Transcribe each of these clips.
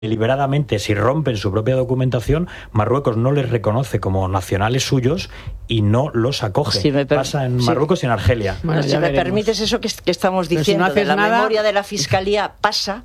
deliberadamente, si rompen su propia documentación, Marruecos no les reconoce como nacionales suyos y no los acoge. Pasa en Marruecos y en Argelia. Bueno, si me permites eso que estamos diciendo, si no de la memoria de la Fiscalía pasa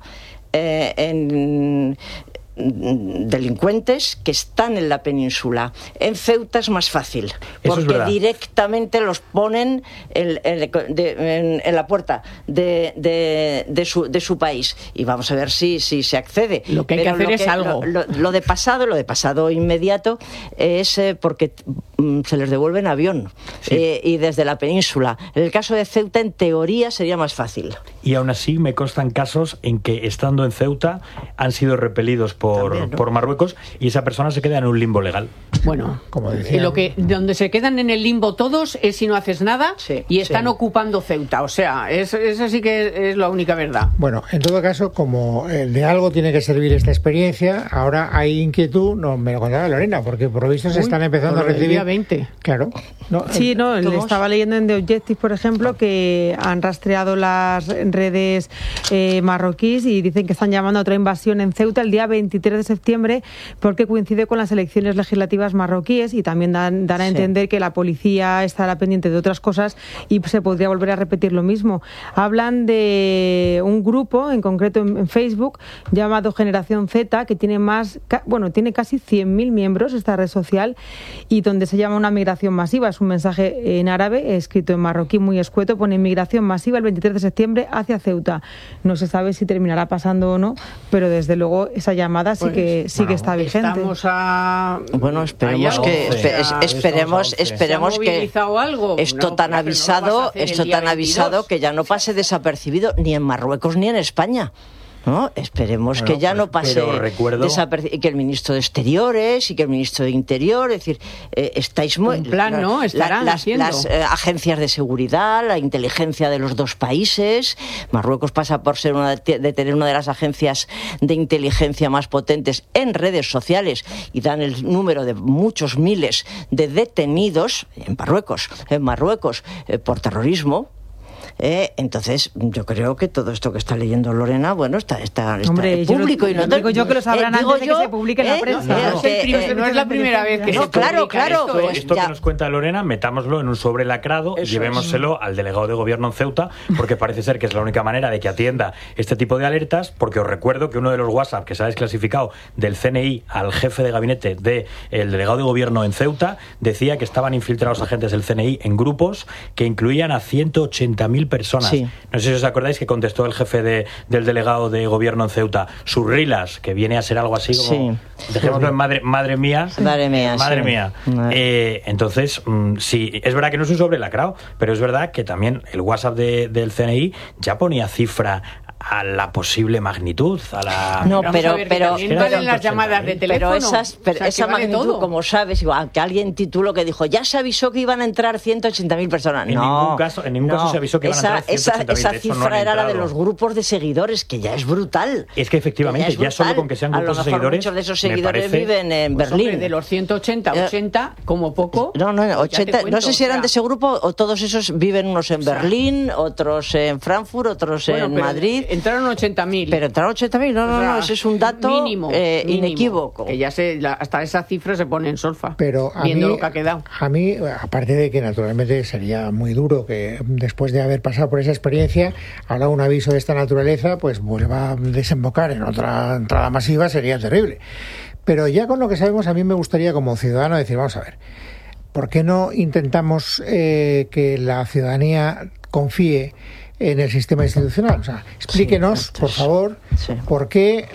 en delincuentes que están en la península. En Ceuta es más fácil, porque directamente los ponen en la puerta de su país, y vamos a ver si se accede. Lo que hay que hacer es algo. Lo de pasado inmediato es porque se les devuelve en avión, y desde la península. En el caso de Ceuta, en teoría, sería más fácil. Y aún así me constan casos en que, estando en Ceuta, han sido repelidos por Marruecos y esa persona se queda en un limbo legal. Bueno, como decía, donde se quedan en el limbo todos es si no haces nada y están ocupando Ceuta. O sea, eso sí que es la única verdad. Bueno, en todo caso, como de algo tiene que servir esta experiencia, ahora hay inquietud, no me lo contaba Lorena, porque por lo visto se están empezando a recibir... El día 20. Claro. Le estaba leyendo en The Objective, por ejemplo, que han rastreado las redes marroquíes y dicen que están llamando a otra invasión en Ceuta el día 23 de septiembre porque coincide con las elecciones legislativas marroquíes, y también dan a entender que la policía estará pendiente de otras cosas y se podría volver a repetir lo mismo. Hablan de un grupo, en concreto en Facebook, llamado Generación Z, que tiene tiene casi 100.000 miembros, esta red social, y donde se llama una migración masiva. Es un mensaje en árabe, escrito en marroquí muy escueto, pone migración masiva el 23 de septiembre hacia Ceuta. No se sabe si terminará pasando o no, pero desde luego esa llamada sí que está vigente. Bueno, esperemos que esto tan avisado que ya no pase desapercibido ni en Marruecos ni en España. ¿No? Esperemos que ya no pase desapercibido, que el ministro de Exteriores y que el ministro de Interior, es decir, estáis muy... Un plan, ¿no? Estarán haciendo. Las agencias de seguridad, la inteligencia de los dos países. Marruecos pasa por ser de tener una de las agencias de inteligencia más potentes en redes sociales, y dan el número de muchos miles de detenidos en Marruecos por terrorismo. Entonces yo creo que todo esto que está leyendo Lorena, bueno, está público, y no digo yo que lo sabrán antes de que se publique en la prensa. No es la primera vez que se publica. Claro. Esto que nos cuenta Lorena, metámoslo en un sobre lacrado y llevémoselo al delegado de gobierno en Ceuta, porque parece ser que es la única manera de que atienda este tipo de alertas, porque os recuerdo que uno de los WhatsApp que se ha desclasificado del CNI al jefe de gabinete del delegado de gobierno en Ceuta decía que estaban infiltrados agentes del CNI en grupos que incluían a 180.000 personas. No sé si os acordáis que contestó el jefe del delegado de gobierno en Ceuta, Surrilas, que viene a ser algo así como, dejémoslo en madre mía. Entonces, sí, es verdad que no es un sobre lacrado, pero es verdad que también el WhatsApp del CNI ya ponía cifra a la posible magnitud, pero valen las llamadas de teléfono, esa magnitud, como sabes, que alguien tituló que dijo, ya se avisó que iban a entrar 180.000 personas. En ningún caso se avisó que iban a entrar 180.000. Esa cifra era la de los grupos de seguidores, que ya es brutal. Es que efectivamente, ya solo con que sean grupos de seguidores, muchos de esos seguidores viven en Berlín. Hombre, de los 80, como poco. No, 80, no sé si eran de ese grupo o todos esos viven, unos en Berlín, otros en Frankfurt, otros en Madrid. Entraron 80.000. Pero entraron 80.000, no, ese es un dato mínimo, inequívoco. Que ya hasta esa cifra se pone en solfa, pero viendo lo que ha quedado. A mí, aparte de que naturalmente sería muy duro que después de haber pasado por esa experiencia, ahora un aviso de esta naturaleza pues vuelva a desembocar en otra entrada masiva, sería terrible. Pero ya con lo que sabemos, a mí me gustaría como ciudadano decir, vamos a ver, ¿por qué no intentamos que la ciudadanía confíe en el sistema institucional? O sea, explíquenos, por favor, por qué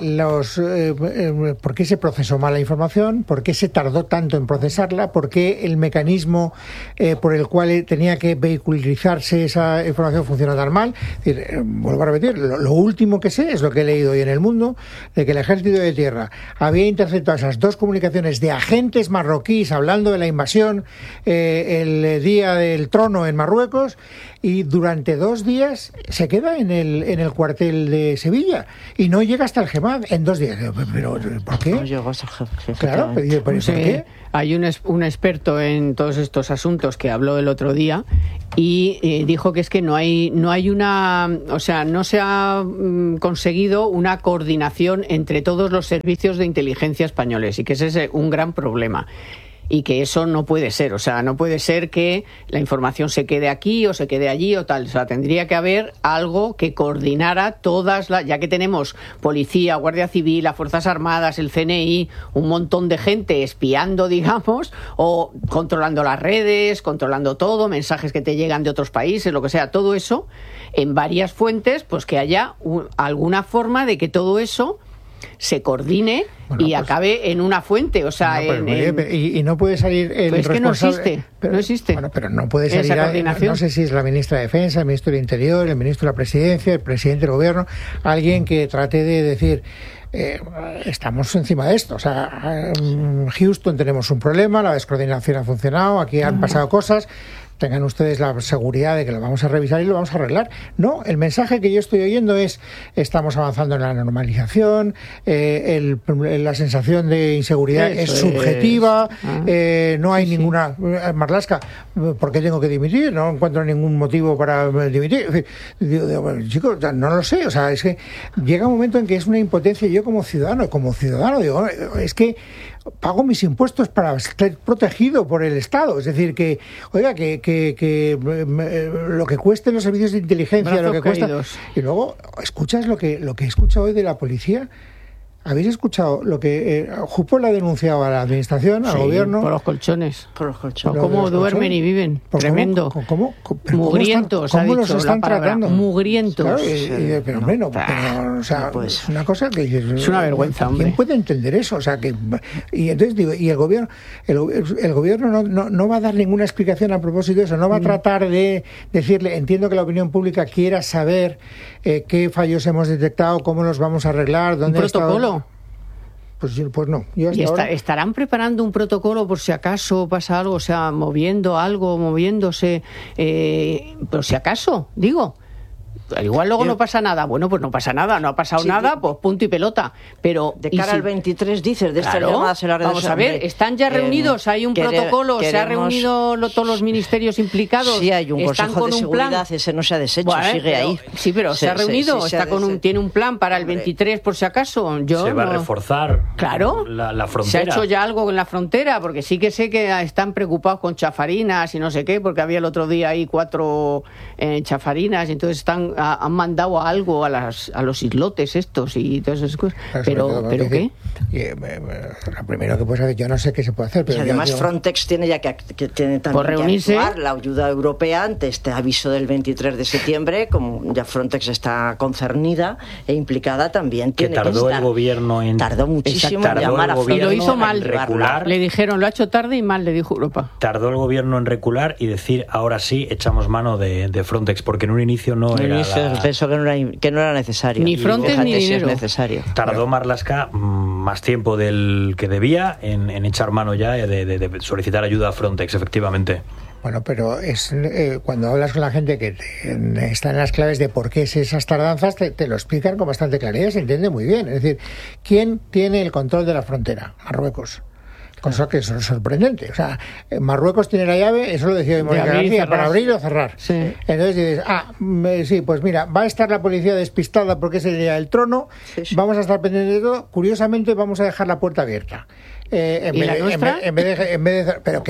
se procesó mal la información, por qué se tardó tanto en procesarla, por qué el mecanismo por el cual tenía que vehiculizarse esa información funciona tan mal. Es decir, vuelvo a repetir, lo último que sé es lo que he leído hoy en El Mundo, de que el Ejército de Tierra había interceptado esas dos comunicaciones de agentes marroquíes hablando de la invasión el día del trono en Marruecos, y durante 2 días se queda en el cuartel de Sevilla. y no llega hasta el GEMAD en 2 días. ¿Pero por qué? No llegó hasta el GEMAD. Claro, ¿por qué? Hay un experto en todos estos asuntos que habló el otro día y dijo que es que no hay una, o sea, no se ha conseguido una coordinación entre todos los servicios de inteligencia españoles y que ese es un gran problema. Y que eso no puede ser, o sea, no puede ser que la información se quede aquí o se quede allí o tal, o sea, tendría que haber algo que coordinara ya que tenemos policía, Guardia Civil, las Fuerzas Armadas, el CNI, un montón de gente espiando, digamos, o controlando las redes, controlando todo, mensajes que te llegan de otros países, lo que sea, todo eso, en varias fuentes, pues que haya alguna forma de que todo eso se coordine y acabe en una fuente, o sea, y no puede salir el es que no existe, pero, no existe. Bueno, pero no puede salir esa coordinación. No sé si es la ministra de Defensa, el ministro del Interior, el ministro de la Presidencia, el presidente del Gobierno, alguien que trate de decir estamos encima de esto, o sea, en Houston tenemos un problema, la descoordinación ha funcionado, aquí han pasado cosas, tengan ustedes la seguridad de que lo vamos a revisar y lo vamos a arreglar. No, el mensaje que yo estoy oyendo es estamos avanzando en la normalización, la sensación de inseguridad es subjetiva, no hay ninguna... Marlaska, ¿por qué tengo que dimitir? No encuentro ningún motivo para dimitir. Digo, bueno, chicos, no lo sé, o sea, es que llega un momento en que es una impotencia. Yo como ciudadano digo, es que pago mis impuestos para estar protegido por el Estado, es decir, que, oiga, que lo que cuesten los servicios de inteligencia, brazos lo que cuesta, caídos. y luego escuchas lo que he escuchado hoy de la policía. ¿Habéis escuchado lo que Jupol ha denunciado a la administración, al gobierno? Por los colchones. Por los colchones. ¿Cómo duermen y viven? Tremendo. ¿Cómo mugrientos, ¿cómo ha dicho los están la palabra. tratando? Mugrientos. Claro, pero hombre, o sea, es una cosa que es una vergüenza, hombre. ¿Quién puede entender eso? O sea, que y entonces digo, y el gobierno no va a dar ninguna explicación a propósito de eso, no va a tratar de decirle, entiendo que la opinión pública quiera saber qué fallos hemos detectado, cómo los vamos a arreglar, dónde ¿Un protocolo? Pues no. ¿Estarán preparando un protocolo por si acaso pasa algo? O sea, moviéndose, por si acaso, digo. Igual luego no pasa nada. Bueno, pues no pasa nada, no ha pasado nada, pues punto y pelota. Pero de cara al 23 dices de estas llamadas en las redes. Vamos a ver, están ya reunidos, hay un protocolo, se han reunido todos los ministerios implicados. Sí, hay un consejo de seguridad, ese no se ha deshecho, sigue ahí. Sí, pero se ha reunido, tiene un plan para el 23 por si acaso. Se va a reforzar la frontera. Se ha hecho ya algo en la frontera, porque sí que sé que están preocupados con chafarinas y no sé qué, porque había el otro día ahí 4 chafarinas y entonces han mandado algo a los islotes estos y todas esas cosas. Pero ¿qué? Lo primero que puedes hacer, yo no sé qué se puede hacer. Pero además Frontex tiene ya que tiene también reunirse, que actuar la ayuda europea ante este aviso del 23 de septiembre, como ya Frontex está concernida e implicada también. Que tardó el gobierno en... Tardó muchísimo en llamar a Frontex. Y lo hizo mal. Recular. Le dijeron, lo ha hecho tarde y mal, le dijo Europa. Tardó el gobierno en recular y decir, ahora sí, echamos mano de Frontex, porque en un inicio no era... Pensó que no era necesario. Ni Frontex ni dinero. Es necesario. Tardó Marlaska más tiempo del que debía en echar mano ya de solicitar ayuda a Frontex, efectivamente. Bueno, pero es cuando hablas con la gente que está en las claves de por qué es esas tardanzas, te lo explican con bastante claridad, se entiende muy bien. Es decir, ¿quién tiene el control de la frontera? Marruecos. Cosa que es sorprendente. O sea, Marruecos tiene la llave, eso lo decía Mónica García, para abrir o cerrar. Sí. Entonces dices, sí, pues mira, va a estar la policía despistada porque ese sería el trono, vamos a estar pendientes de todo, curiosamente vamos a dejar la puerta abierta. En vez de pero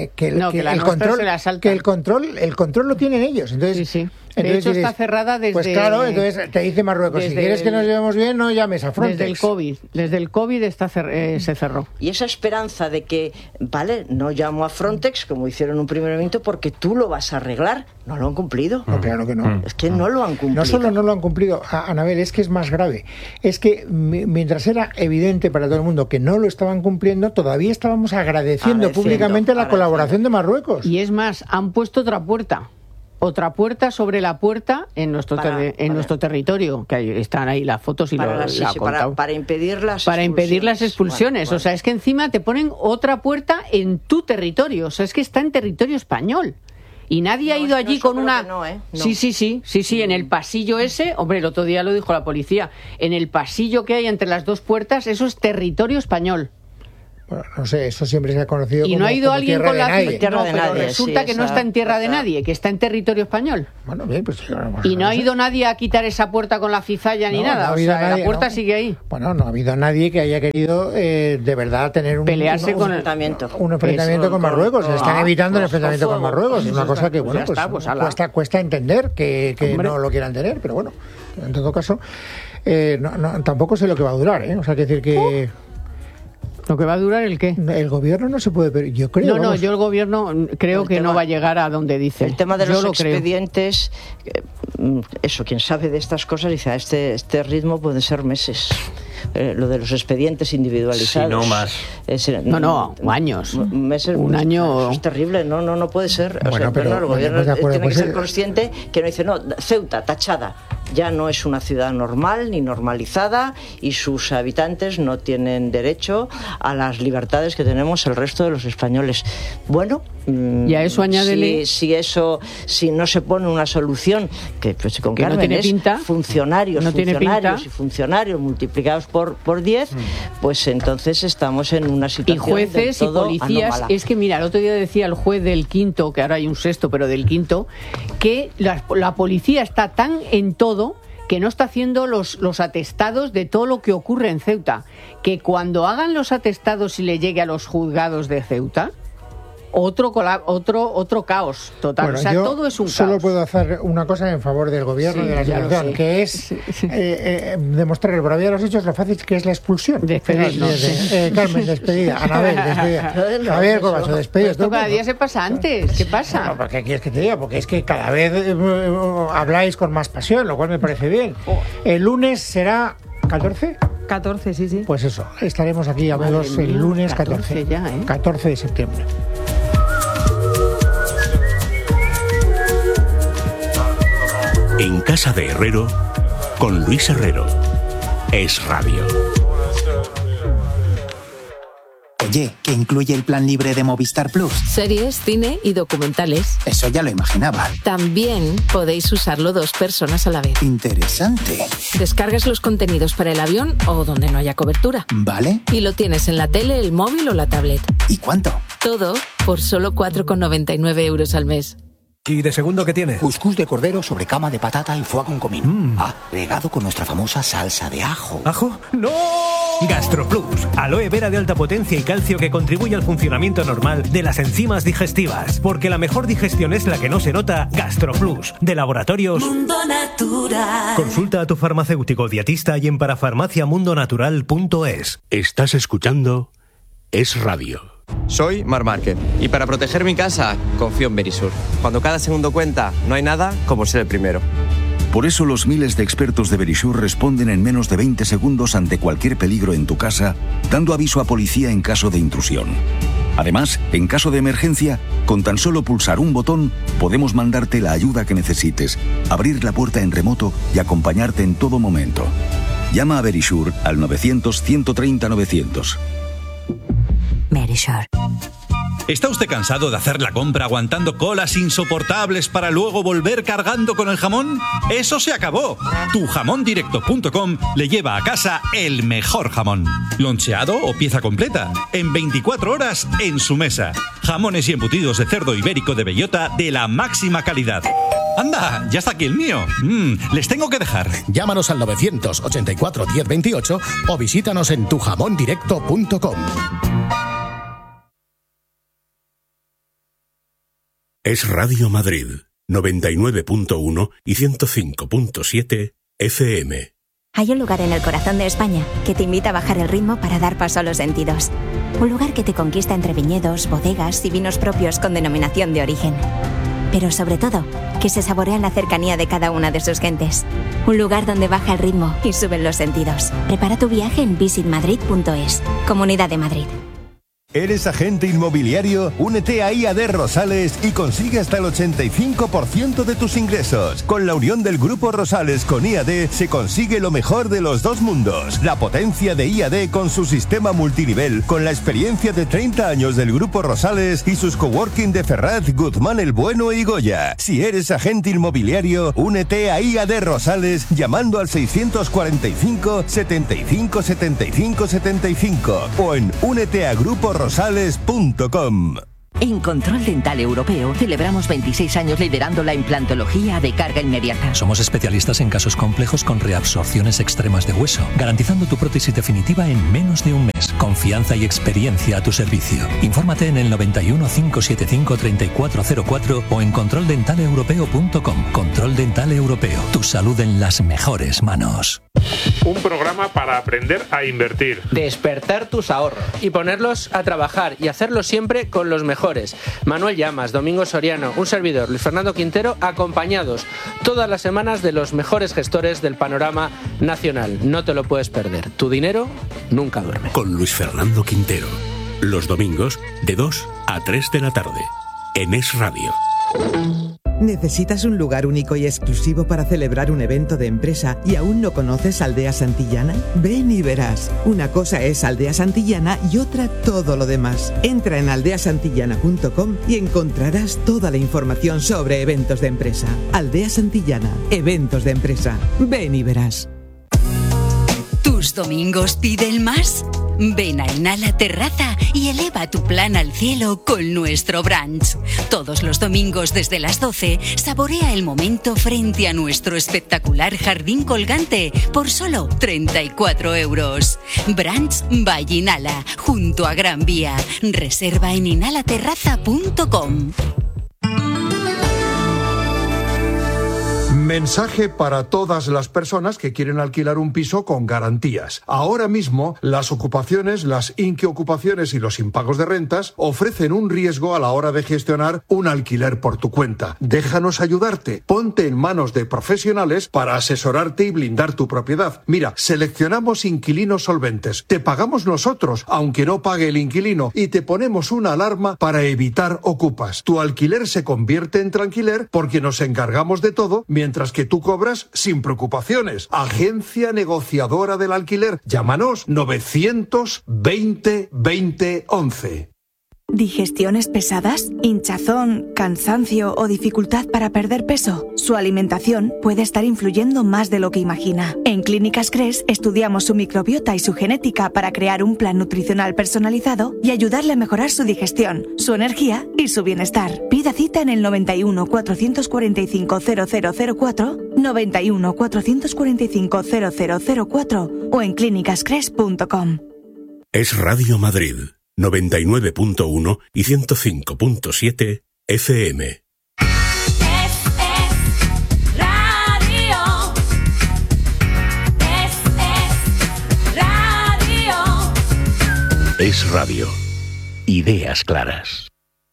el control lo tienen ellos. Entonces, de hecho está cerrada desde... Pues claro, entonces te dice Marruecos, si quieres que nos llevemos bien, no llames a Frontex. Desde el COVID se cerró. Y esa esperanza de que, vale, no llamo a Frontex, como hicieron en un primer momento, porque tú lo vas a arreglar, no lo han cumplido. No, claro que no. Es que no lo han cumplido. No solo no lo han cumplido, Anabel, es que es más grave. Es que mientras era evidente para todo el mundo que no lo estaban cumpliendo, todavía estábamos agradeciendo públicamente la colaboración de Marruecos. Y es más, han puesto otra puerta sobre la puerta en nuestro territorio, que están ahí las fotos y para impedir las expulsiones. Vale. O sea, es que encima te ponen otra puerta en tu territorio, o sea, es que está en territorio español. Y nadie ha ido allí con una... No. Sí, en el pasillo ese, hombre, el otro día lo dijo la policía, en el pasillo que hay entre las dos puertas, eso es territorio español. Bueno, no sé, eso siempre se ha conocido y no ha ido alguien con la tierra de nadie. Pero resulta que no está en tierra de nadie, que está en territorio español. Bueno, bien, pues y no ha ido nadie a quitar esa puerta con la cizalla ni nada. No, o sea, nadie, la puerta sigue ahí. Bueno, no ha habido nadie que haya querido de verdad tener un enfrentamiento con Marruecos. Están evitando el enfrentamiento con Marruecos. Es una cosa que bueno, cuesta entender que no lo quieran tener, pero bueno, en todo caso, tampoco sé lo que va a durar, ¿eh? O sea, hay que decir que ¿lo que va a durar el qué? El gobierno no se puede... Yo creo... yo el gobierno creo que no va a llegar a donde dice. El tema de los expedientes, eso, quien sabe de estas cosas dice, a este ritmo pueden ser meses. Lo de los expedientes individualizados. Si no más. Años. Meses, un año. Eso es terrible, no puede ser. Bueno, pero el gobierno tiene que ser consciente que no dice, Ceuta, tachada. Ya no es una ciudad normal ni normalizada y sus habitantes no tienen derecho a las libertades que tenemos el resto de los españoles. Bueno, y a eso añádele si no se pone una solución que pues, con que Carmen no tiene es pinta, funcionarios multiplicados por 10, pues entonces estamos en una situación y jueces y policías anómala. Es que mira, el otro día decía el juez del quinto, que ahora hay un sexto, pero del quinto, que la policía está tan en todo que no está haciendo los atestados de todo lo que ocurre en Ceuta, que cuando hagan los atestados y le llegue a los juzgados de Ceuta, otro caos total. Bueno, o sea, todo es un caos. Solo puedo hacer una cosa en favor del gobierno de la situación, que es demostrar por la vía de los hechos lo fácil que es la expulsión. Carmen, despedida. Anabel, despedida. Javier Corbacho, despedida. Esto cada día se pasa antes. ¿Qué pasa? No, ¿qué quieres que te diga? Porque es que cada vez habláis con más pasión, lo cual me parece bien. El lunes será 14. 14, sí. Pues eso, estaremos aquí, amigos, el lunes 14 ya, 14 de septiembre. En casa de Herrero, con Luis Herrero. Es Radio. Oye, ¿qué incluye el plan libre de Movistar Plus? Series, cine y documentales. Eso ya lo imaginaba. También podéis usarlo 2 personas a la vez. Interesante. Descargas los contenidos para el avión o donde no haya cobertura. Vale. Y lo tienes en la tele, el móvil o la tablet. ¿Y cuánto? Todo por solo 4,99 € al mes. ¿Y de segundo qué tiene? Cuscús de cordero sobre cama de patata y foie con comino. Regado con nuestra famosa salsa de ajo. ¿Ajo? ¡No! GastroPlus, aloe vera de alta potencia y calcio que contribuye al funcionamiento normal de las enzimas digestivas. Porque la mejor digestión es la que no se nota. GastroPlus, de Laboratorios Mundo Natural. Consulta a tu farmacéutico dietista y en parafarmaciamundonatural.es. Estás escuchando Es Radio. Soy Marc Márquez y para proteger mi casa confío en Verisur. Cuando cada segundo cuenta, no hay nada como ser el primero. Por eso los miles de expertos de Verisur responden en menos de 20 segundos ante cualquier peligro en tu casa, dando aviso a policía en caso de intrusión. Además, en caso de emergencia, con tan solo pulsar un botón, podemos mandarte la ayuda que necesites, abrir la puerta en remoto y acompañarte en todo momento. Llama a Verisur al 900-130-900. Verisur. ¿Está usted cansado de hacer la compra aguantando colas insoportables para luego volver cargando con el jamón? ¡Eso se acabó! Tujamondirecto.com le lleva a casa el mejor jamón. Loncheado o pieza completa. En 24 horas en su mesa. Jamones y embutidos de cerdo ibérico de bellota de la máxima calidad. ¡Anda! ¡Ya está aquí el mío! Les tengo que dejar. Llámanos al 984 1028 o visítanos en tujamondirecto.com. Es Radio Madrid, 99.1 y 105.7 FM. Hay un lugar en el corazón de España que te invita a bajar el ritmo para dar paso a los sentidos. Un lugar que te conquista entre viñedos, bodegas y vinos propios con denominación de origen. Pero sobre todo, que se saborea en la cercanía de cada una de sus gentes. Un lugar donde baja el ritmo y suben los sentidos. Prepara tu viaje en visitmadrid.es. Comunidad de Madrid. ¿Eres agente inmobiliario? Únete a IAD Rosales y consigue hasta el 85% de tus ingresos. Con la unión del Grupo Rosales con IAD se consigue lo mejor de los dos mundos. La potencia de IAD con su sistema multinivel, con la experiencia de 30 años del Grupo Rosales y sus coworking de Ferraz, Guzmán el Bueno y Goya. Si eres agente inmobiliario, únete a IAD Rosales llamando al 645 75 75 75 o en úneteagruporoSales.com. En Control Dental Europeo celebramos 26 años liderando la implantología de carga inmediata. Somos especialistas en casos complejos con reabsorciones extremas de hueso, garantizando tu prótesis definitiva en menos de un mes. Confianza y experiencia a tu servicio. Infórmate en el 91 575 3404 o en controldentaleeuropeo.com. Control Dental Europeo. Tu salud en las mejores manos. Un programa para aprender a invertir. Despertar tus ahorros y ponerlos a trabajar y hacerlo siempre con los mejores. Manuel Llamas, Domingo Soriano, un servidor, Luis Fernando Quintero, acompañados todas las semanas de los mejores gestores del panorama nacional. No te lo puedes perder. Tu dinero nunca duerme. Con Luis Fernando Quintero. Los domingos de 2 a 3 de la tarde. En Es Radio. ¿Necesitas un lugar único y exclusivo para celebrar un evento de empresa y aún no conoces Aldea Santillana? Ven y verás. Una cosa es Aldea Santillana y otra todo lo demás. Entra en aldeasantillana.com y encontrarás toda la información sobre eventos de empresa. Aldea Santillana, eventos de empresa. Ven y verás. ¿Tus domingos piden más? Ven a Inhala Terraza y eleva tu plan al cielo con nuestro brunch. Todos los domingos desde las 12, saborea el momento frente a nuestro espectacular jardín colgante por solo 34 €. Brunch by Inhala, junto a Gran Vía. Reserva en inhalaterraza.com. Mensaje para todas las personas que quieren alquilar un piso con garantías. Ahora mismo, las ocupaciones, las inquiocupaciones y los impagos de rentas ofrecen un riesgo a la hora de gestionar un alquiler por tu cuenta. Déjanos ayudarte. Ponte en manos de profesionales para asesorarte y blindar tu propiedad. Mira, seleccionamos inquilinos solventes. Te pagamos nosotros, aunque no pague el inquilino, y te ponemos una alarma para evitar ocupas. Tu alquiler se convierte en tranquiler porque nos encargamos de todo, mientras que tú cobras sin preocupaciones. Agencia negociadora del alquiler. Llámanos 920 20 11. ¿Digestiones pesadas? ¿Hinchazón, cansancio o dificultad para perder peso? Su alimentación puede estar influyendo más de lo que imagina. En Clínicas Cres estudiamos su microbiota y su genética para crear un plan nutricional personalizado y ayudarle a mejorar su digestión, su energía y su bienestar. Pida cita en el 91 445 0004, 91 445 0004 o en clínicascres.com. Es Radio Madrid. 99.1 y 105.7 FM. Es Radio. Ideas claras.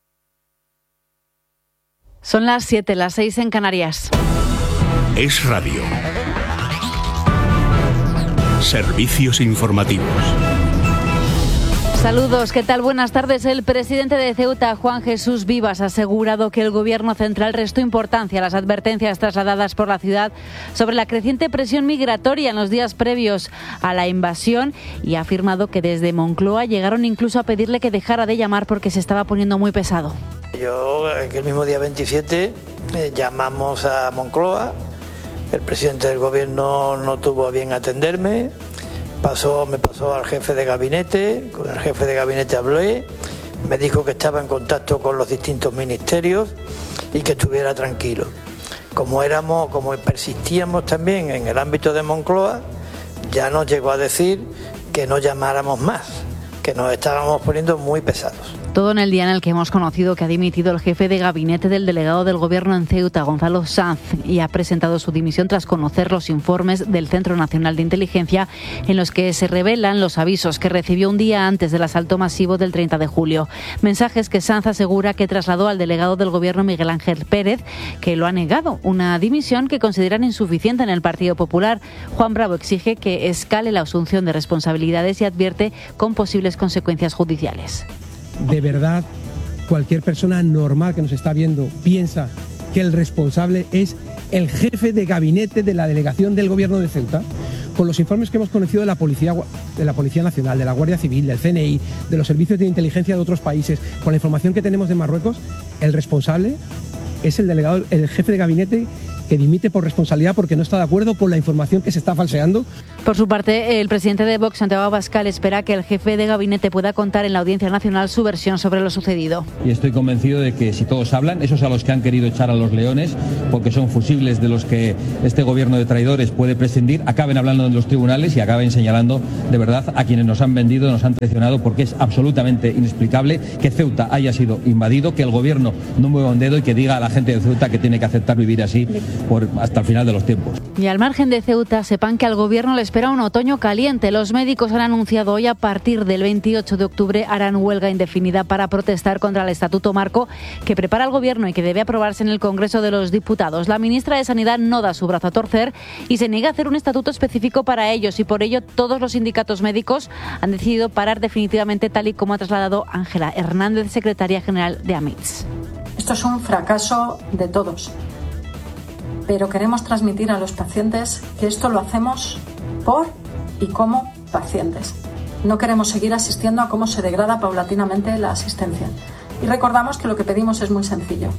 Son las 7, las 6 en Canarias. Es Radio. Servicios informativos. Saludos, ¿qué tal? Buenas tardes. El presidente de Ceuta, Juan Jesús Vivas, ha asegurado que el Gobierno central restó importancia a las advertencias trasladadas por la ciudad sobre la creciente presión migratoria en los días previos a la invasión y ha afirmado que desde Moncloa llegaron incluso a pedirle que dejara de llamar porque se estaba poniendo muy pesado. Yo, el mismo día 27, llamamos a Moncloa, el presidente del Gobierno no tuvo a bien atenderme. Me pasó al jefe de gabinete, con el jefe de gabinete hablé, me dijo que estaba en contacto con los distintos ministerios y que estuviera tranquilo. Como persistíamos también en el ámbito de Moncloa, ya nos llegó a decir que no llamáramos más, que nos estábamos poniendo muy pesados. Todo en el día en el que hemos conocido que ha dimitido el jefe de gabinete del delegado del Gobierno en Ceuta, Gonzalo Sanz, y ha presentado su dimisión tras conocer los informes del Centro Nacional de Inteligencia en los que se revelan los avisos que recibió un día antes del asalto masivo del 30 de julio. Mensajes que Sanz asegura que trasladó al delegado del Gobierno, Miguel Ángel Pérez, que lo ha negado. Una dimisión que consideran insuficiente en el Partido Popular. Juan Bravo exige que escale la asunción de responsabilidades y advierte con posibles consecuencias judiciales. de verdad cualquier persona normal que nos está viendo piensa que el responsable es el jefe de gabinete de la delegación del gobierno de Ceuta? Con los informes que hemos conocido de la Policía Nacional, de la Guardia Civil, del CNI, de los servicios de inteligencia de otros países, con la información que tenemos de Marruecos, el responsable es el jefe de gabinete que dimite por responsabilidad porque no está de acuerdo con la información que se está falseando. Por su parte, el presidente de Vox, Santiago Abascal, espera que el jefe de gabinete pueda contar en la Audiencia Nacional su versión sobre lo sucedido. Y estoy convencido de que si todos hablan, esos a los que han querido echar a los leones, porque son fusibles de los que este gobierno de traidores puede prescindir, acaben hablando en los tribunales y acaben señalando de verdad a quienes nos han vendido, nos han traicionado, porque es absolutamente inexplicable que Ceuta haya sido invadido, que el gobierno no mueva un dedo y que diga a la gente de Ceuta que tiene que aceptar vivir así hasta el final de los tiempos. Y al margen de Ceuta, sepan que al gobierno le espera un otoño caliente. Los médicos han anunciado hoy a partir del 28 de octubre harán huelga indefinida para protestar contra el Estatuto Marco que prepara el gobierno y que debe aprobarse en el Congreso de los Diputados. La ministra de Sanidad no da su brazo a torcer y se niega a hacer un estatuto específico para ellos, y por ello todos los sindicatos médicos han decidido parar definitivamente, tal y como ha trasladado Ángela Hernández, secretaria general de AMITS. Esto es un fracaso de todos, pero queremos transmitir a los pacientes que esto lo hacemos por y como pacientes. No queremos seguir asistiendo a cómo se degrada paulatinamente la asistencia. Y recordamos que lo que pedimos es muy sencillo.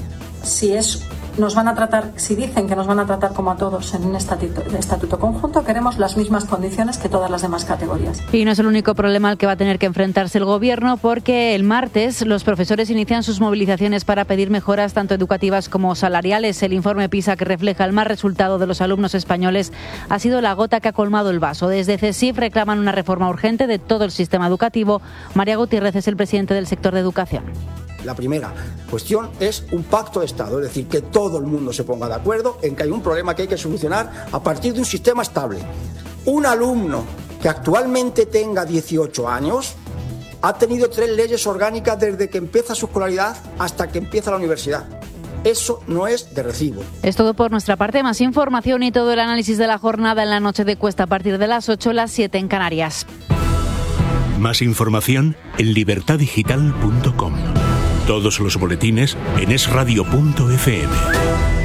Si dicen que nos van a tratar como a todos en un estatuto conjunto, queremos las mismas condiciones que todas las demás categorías. Y no es el único problema al que va a tener que enfrentarse el gobierno, porque el martes los profesores inician sus movilizaciones para pedir mejoras tanto educativas como salariales. El informe PISA, que refleja el mal resultado de los alumnos españoles, ha sido la gota que ha colmado el vaso. Desde CESIF reclaman una reforma urgente de todo el sistema educativo. María Gutiérrez es el presidente del sector de educación. La primera cuestión es un pacto de Estado, es decir, que todo el mundo se ponga de acuerdo en que hay un problema que hay que solucionar a partir de un sistema estable. Un alumno que actualmente tenga 18 años ha tenido 3 leyes orgánicas desde que empieza su escolaridad hasta que empieza la universidad. Eso no es de recibo. Es todo por nuestra parte. Más información y todo el análisis de la jornada en la noche de Cuesta a partir de las 8, las 7 en Canarias. Más información en libertadigital.com. Todos los boletines en esradio.fm.